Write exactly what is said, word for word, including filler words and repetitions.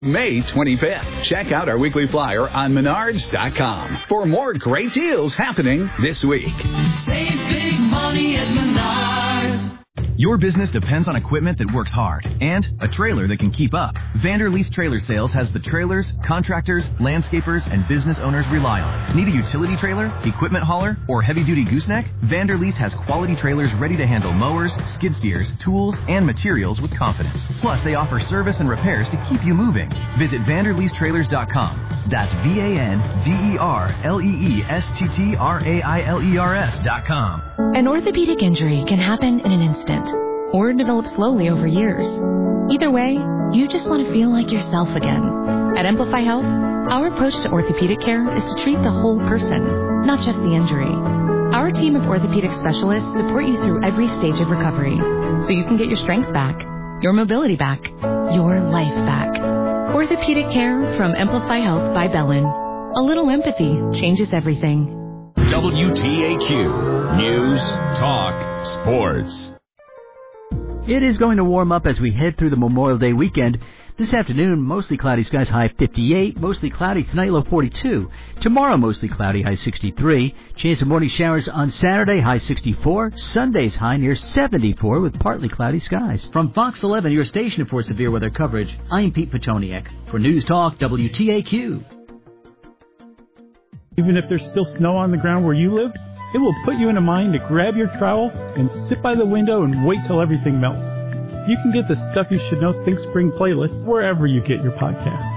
May twenty-fifth. Check out our weekly flyer on menards dot com for more great deals happening this week. Save big money at Menards. Your business depends on equipment that works hard and a trailer that can keep up. Vanderleest Trailer Sales has the trailers, contractors, landscapers, and business owners rely on. Need a utility trailer, equipment hauler, or heavy-duty gooseneck? Vanderleest has quality trailers ready to handle mowers, skid steers, tools, and materials with confidence. Plus, they offer service and repairs to keep you moving. Visit vanderleest trailers dot com. That's V A N D E R L E E S T T R A I L E R S dot com. An orthopedic injury can happen in an instant or develop slowly over years. Either way, you just want to feel like yourself again. At Amplify Health, our approach to orthopedic care is to treat the whole person, not just the injury. Our team of orthopedic specialists support you through every stage of recovery so you can get your strength back, your mobility back, your life back. Orthopedic care from Amplify Health by Bellin. A little empathy changes everything. W T A Q News, Talk, Sports. It is going to warm up as we head through the Memorial Day weekend. This afternoon, mostly cloudy skies, high fifty-eight. Mostly cloudy tonight, low forty-two. Tomorrow, mostly cloudy, high sixty-three. Chance of morning showers on Saturday, high sixty-four. Sunday's high near seventy-four with partly cloudy skies. From Fox eleven, your station for severe weather coverage, I'm Pete Petoniak. For News Talk, W T A Q. Even if there's still snow on the ground where you live, it will put you in a mind to grab your trowel and sit by the window and wait till everything melts. You can get the Stuff You Should Know Think Spring playlist wherever you get your podcasts.